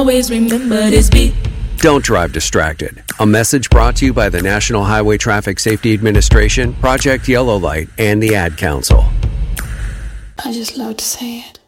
Always remember this beat. Don't drive distracted. A message brought to you by the National Highway Traffic Safety Administration, Project Yellow Light, and the Ad Council. I just love to say it.